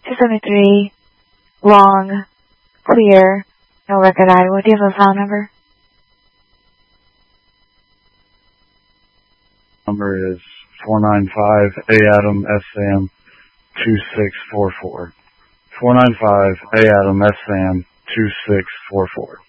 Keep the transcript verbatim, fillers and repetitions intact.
two seventy-three, long, clear, no record Iowa. Do you have a file number? Number is four nine five A Adam S Sam two six four four. four nine five A Adam S Sam two six four four.